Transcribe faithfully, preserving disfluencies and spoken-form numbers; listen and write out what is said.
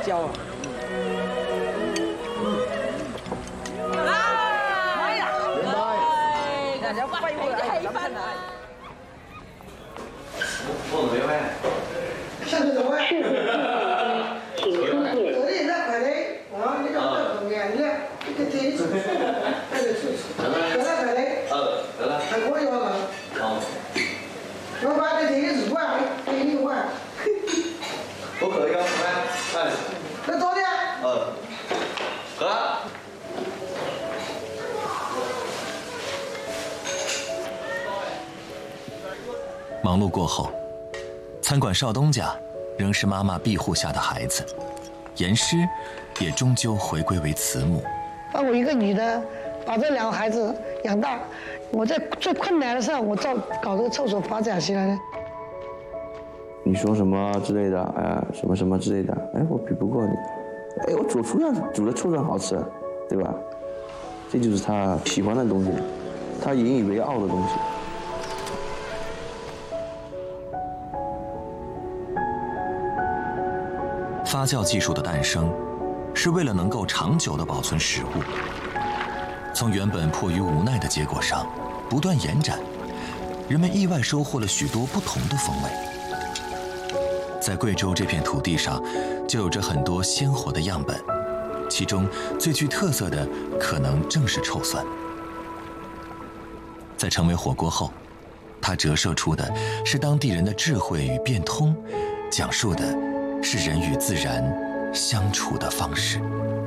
椒啊。啊！哎呀，哎，大家快活起翻来。 我没歪。 上次怎么样？ 请出列。 昨天那块嘞，啊，你讲这方面呢，这个天气，那就出出。得了块嘞。 呃，得了。 还可以吧嘛？ 好。 我把这天气煮啊，给你碗。 我可以啊，哎。 那多点。 呃。得了。 忙碌过后，餐馆少东家仍是妈妈庇护下的孩子，严师也终究回归为慈母。 把我一个女的把这两个孩子养大，我在最困难的时候，我照搞这个厕所发展起来的。 你说什么之类的，哎呀，什么什么之类的，哎，我比不过你，哎，我煮出来煮的臭蒜好吃，对吧？这就是他喜欢的东西，他引以为傲的东西。 发酵技术的诞生，是为了能够长久地保存食物。从原本迫于无奈的结果上，不断延展，人们意外收获了许多不同的风味。在贵州这片土地上，就有着很多鲜活的样本，其中最具特色的可能正是臭蒜。在成为火锅后，它折射出的是当地人的智慧与变通，讲述的是人与自然相处的方式。